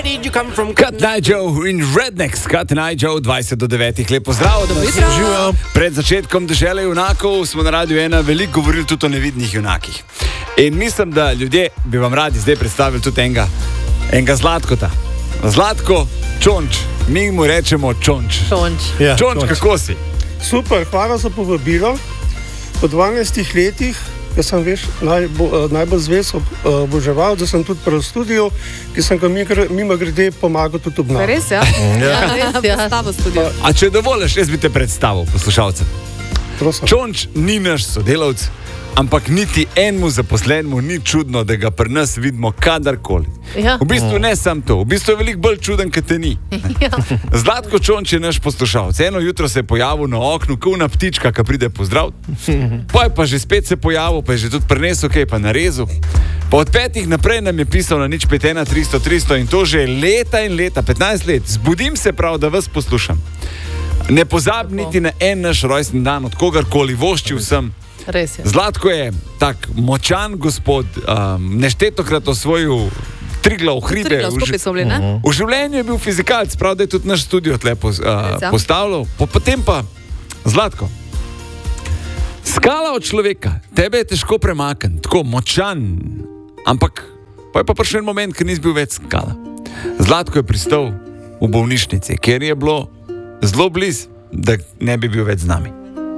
Cut Night Joe in Rednecks, Cut Night Joe 20 do 9. Lepo zdrav, da vas živijo. Pred začetkom Dežele junakov smo na Radiu 1 veliko govorili tudi o nevidnih junakih. In mislim, da ljudje bi vam radi zdaj predstavili tudi enega Zlatkota. Zlatko Čonč, mi mu rečemo Čonč. Ja, Čonč, kako si? Super, hvala za povabilo. Po 12 letih, ki sem najbolj zvest oboževal, da sem tudi pri studiu, ki sem ga mimo grede pomagal tudi obnavljati. Res, ja? Predstavo studio. A če dovoliš, jaz bi te predstavil poslušalcem. Prosim. Čonč ni naš sodelavc, ampak niti enemu zaposlenemu ni čudno, da ga pri nas vidimo kadarkoli. Ja. V bistvu ne sam to, v bistvu je veliko bolj čuden, kot te ni. Ja. Zlatko Čonč je naš poslušalec. Eno jutro se je pojavil na oknu, kot una ptička, ki pride pozdraviti. Pa že spet se pojavil, pa je že tudi prinesel kaj, pa narezal. Pa od 5 naprej nam je pisal na 051 300 300 in to že leta in leta, 15 let. Zbudim se prav, da vas poslušam. Ne pozab niti na en naš rojstni dan, od kogarkoli voščil sem. Res je. Zlatko je tak močan gospod, neštetokrat osvojil Triglav, hribe. Triglav, skupaj so bili, ne? V življenju je bil fizikalc, prav da je tudi naš studio tle postavljal. Potem pa, Zlatko, skala od človeka, tebe je težko premakniti, tako močan, ampak pa je pa prišel en moment, ker nisi bil več skala. Zlatko je pristal v bolnišnici, ker je bilo zelo blizu, da ne bi bil več z nami.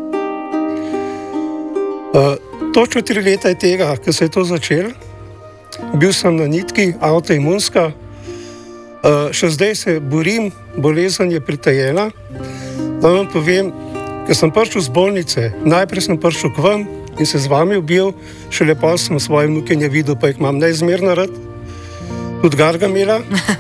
Točno 3 leta je tega, ko se je to začelo. Bil sem na nitki, avtoimunska. Še zdaj se borim, bolezen je pritajena. Da vam povem, ko sem prišel z bolnice, najprej sem prišel k vam in se z vami ubil, šele pa sem svoje vnukinje videl, pa jih imam neizmerno rad. Tudi Gargamela.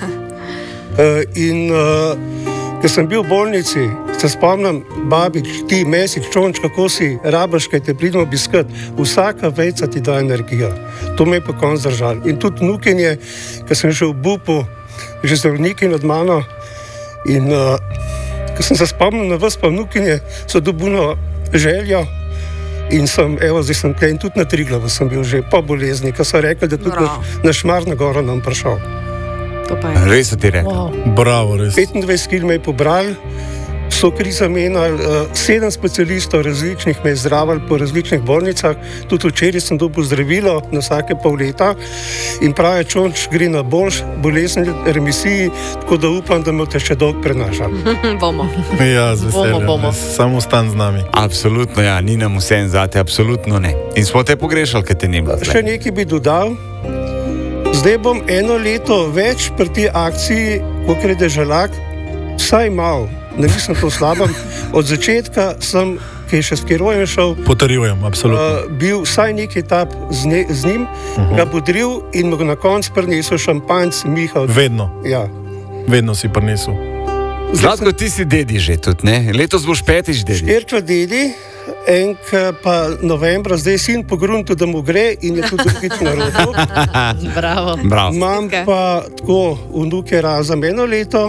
Ko sem bil v bolnici, se spomnim, babič, ti, Mesič, Čonč, kako si rabaš, kaj te pridemo obiskat. Vsaka vejca ti da energijo. To me je pa konc zdržal. In tudi vnukinje, ko sem šel v bupu, že zdravniki nad mano, in ko sem se spomnil na vas, pa vnukinje, so dobilo željo in zdaj sem tukaj in tudi na Triglavu sem bil že po bolezni, ko so rekli, da tudi na Šmarno goro nam prišel. Res so ti rekli. Wow. Bravo, res. 25 kg me je pobral, so kriza menjali, 7 specialistov različnih me je zdravili po različnih bolnicah, tudi včeraj sem dobil zdravilo na vsake pol leta in pravi Čonč gre na boljš bolezni remisiji, tako da upam, da me te še dolgo prenašam. Bomo. Ja, z veseljem. Bomo. Samo stan z nami. Absolutno, ja, ni nam vsem zate, absolutno ne. In smo te pogrešali, ker te ni bilo. Še nekaj bi dodal. Zdaj bom 1 leto več pri tej akciji, kot je Deželak, vsaj malo, ne mislim to slabem. Od začetka sem, ki je še s Kerojem šel, Potrjujem, absolutno. bil vsaj nekaj etap z njim, ga bodril in mu na koncu prinesel šampanjc Miha. Vedno, Ja. vedno si prinesel. Zlatko, ti si dedi že tudi, ne? Letos boš 5. dedi. Štirčva dedi, enka pa novembra, zdaj sin pogrunil, da mu gre in je tudi drugič narodil. Bravo. Bravo. Imam pa tako vnuke Razam 1 leto,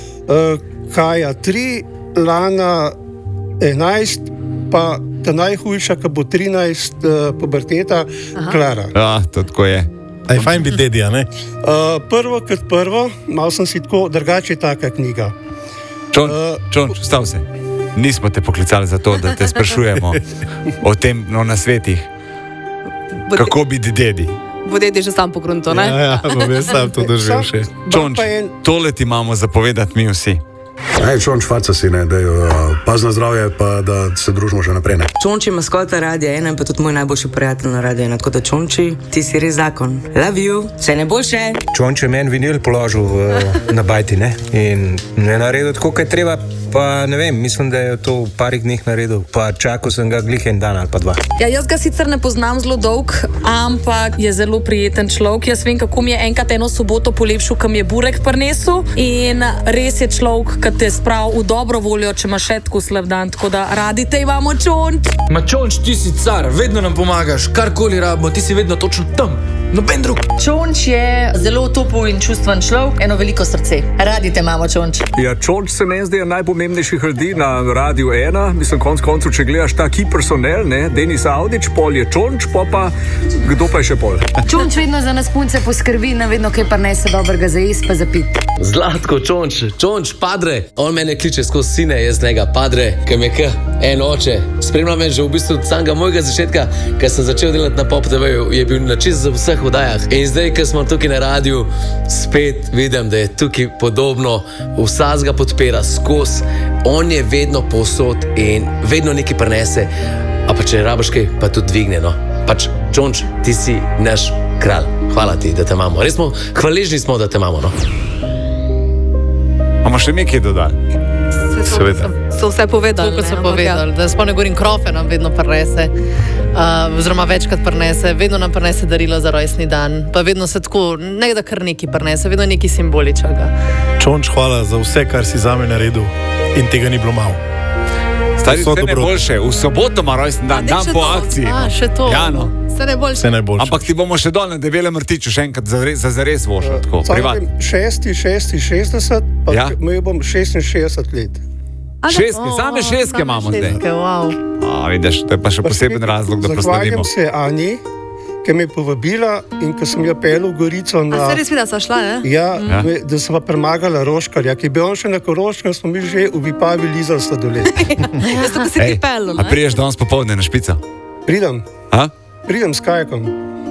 Kaja 3, Lana 11, pa ta najhujša, ki bo 13, puberteta, Klara. Ja, to tako je. A je fajn biti dedi, a ne? Prvo kot prvo, malo sem si tako, drugače je taka knjiga. Čonč, stav se. Nismo te poklicali za to, da te sprašujemo o tem, na svetih, kako biti dedi. Bo dedi že sam pogrunto, ne? Ja, bom jaz sam to doživel še. Čonč, tole ti imamo zapovedati mi vsi. Hej, Čonč, faca si, ne, daj, paz na zdravje, pa da se družimo še naprej, ne. Čonč je maskota Radia 1 in pa tudi moj najboljši prijatelj na Radio 1, tako da Čonči, ti si res zakon. Love you, vse najboljše. Čonč je meni vinil položil na bajti, ne, in ne naredil tako, kaj treba, pa ne vem, mislim, da je to v parih dneh naredil, pa čakal sem ga glih en dan ali pa 2. Ja, jaz ga sicer ne poznam zelo dolg, ampak je zelo prijeten človek. Jaz vem, kako mi je enkrat eno soboto polepšal, kam je burek prinesel in res je človek, ki te spravi v dobro voljo, če imaš še tako slab dan, tako da radi te imamo, Čonč. Ma Čonč, ti si car, vedno nam pomagaš, karkoli rabimo, ti si vedno točno tam. noben drug. Čonč je zelo topel in čustven človek, eno veliko srce. Radi te imamo, Čonč. Ja, Čonč se meni zdi najpomembnejših ljudi na Radiu 1. Mislim, konc koncev, če gledaš ta key personel, ne, Denis Audič, pol je Čonč, pa kdo pa je še pol? Čonč vedno za nas punce poskrbi, na vedno kaj prinese dobrega za jesti pa za piti. Zlatko, Čonč, padre. On mene kliče skozi sine, jaz njega, padre, kaj me en oče. Spremlja me že v bistvu od samega mojega začetka, ker sem začel delati na Pop TV-ju, je bil na čisto vseh oddajah. In zdaj, ko smo tukaj na radiju, spet vidim, da je tukaj podobno, vsak ga podpira skozi, on je vedno povsod in vedno nekaj prinese, a pa če rabiš kaj, pa tudi dvigne, no. Pač, Čonč, ti si naš kralj. Hvala ti, da te imamo. Res smo, hvaležni smo, da te imamo, no. Imamo še nekaj dodali? Seveda. So vse povedali. Kot so povedali, da spomne govorim, krofe nam vedno prinese, oziroma večkrat prinese, vedno nam prinese darilo za rojstni dan, pa vedno se tako, nekda kar nekaj prinese, vedno nekaj simboličnega. Čonč, hvala za vse, kar si zame naredil in tega ni bilo malo. Stari, vse najboljše, v soboto ima rojstni dan, dan po akciji. Še to. Ja, no. Vse najboljše. Ampak ti bomo še dol na Debelem rtiču še enkrat za zares vošel, tako, privat. 6.60, pa ja? Mi bom 66 let. Same šestke imamo zdaj. Wow. Vidiš, to je pa še poseben razlog, da proslavimo. Zahvaljujem se Ani, ki me je povabila in ko sem jo pel v Gorico na... A se res mi, da sva šla, ne? Ja, da sva premagala Roškarja, ki je bil on še na Koroškem, smo mi že v Vipavi lizali sladoled. Jaz to, ko si ti pelil, ne? A priješ danes popoldne na špico? Pridem. A? Pridem s kajakom.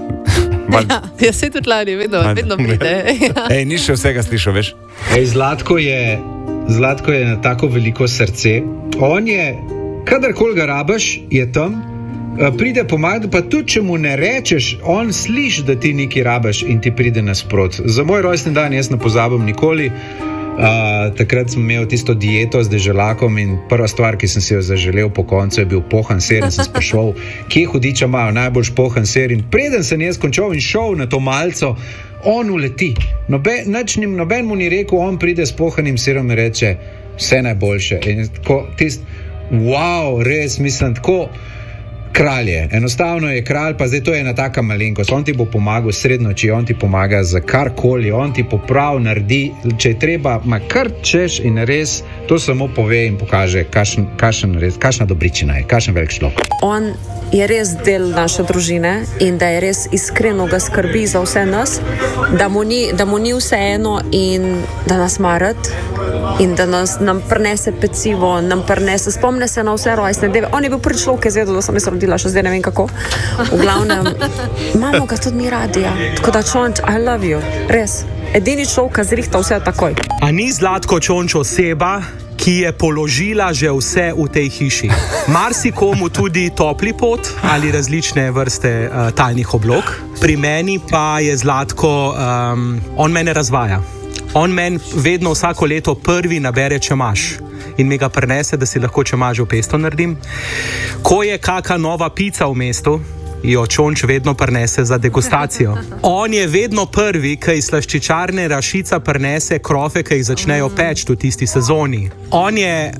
Ja, se tudi lani, vedno pride. Ej, ni še vsega slišal, veš? Ej, Zlatko je na tako veliko srce. On je, kadarkoli ga rabaš, je tam, pride pomagati, pa tudi če mu ne rečeš, on sliši, da ti nekaj rabaš in ti pride nasprot. Za moj rojstni dan jaz ne pozabim nikoli. Takrat sem imel tisto dieto z deželakom in prva stvar, ki sem si jo zaželel po koncu, je bil pohan ser in sem sprašoval, kje hudiča imajo najboljš pohan ser in preden sem jaz končal in šel na to malco, on uleti. Noben mu ni rekel, on pride s pohanim serom in reče, vse najboljše. In tako, wow, res, mislim, tako kralj je. Enostavno je kralj, pa zdaj to je ena taka malenkost. On ti bo pomagal srednoči, on ti pomaga za karkoli, on ti poprav naredi, če je treba, ma kar češ in res, to samo pove in pokaže, kakšna dobričina je, kakšen velik človek. On je res del naše družine in da je res iskreno ga skrbi za vse nas, da mu ni vseeno in da nas marat in da nam prinese pecivo, nam prinese, spomne se na vse rojstne dneve. On je bil prvi človek, ki je zvedel, da sem jaz rodila, še zdaj ne vem kako. V glavnem, imamo ga tudi mi radi, ja. Tako da, Čonč, I love you, res. Edini človek, ki zrihta vse takoj. A ni Zlatko Čonč oseba, ki je položila že vse v tej hiši? Marsikomu tudi topli pot ali različne vrste talnih oblog. Pri meni pa je Zlatko, on mene razvaja. On meni vedno vsako leto prvi nabere čemaž in mi ga prinese, da si lahko čemaž v pesto naredim. Ko je kaka nova pica v mestu, jo Čonč vedno prinese za degustacijo. On je vedno prvi, ki iz slaščičarne Rašica prinese krofe, ki jih začnejo peči v tisti sezoni. On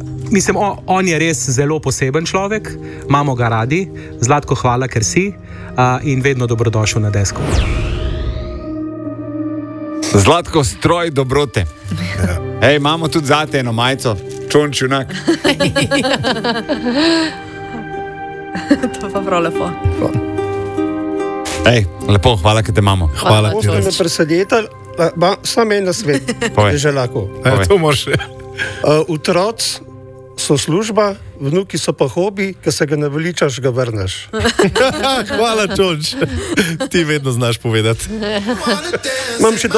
je res zelo poseben človek, imamo ga radi. Zlatko, hvala, ker si in vedno dobrodošel na desku. Zlatko, stroj dobrote. Ej, imamo tudi zate eno majico, Čonč junak. To pa prav lepo. Ej, lepo, hvala, ker te imamo. Hvala. Boste me presedetali, samo en na svet, že lahko. To moraš. Otroci so služba, vnuki so pa hobi, ki se ga naveličaš, ga vrneš. Hvala, Čonč. Ti vedno znaš povedati. Imam še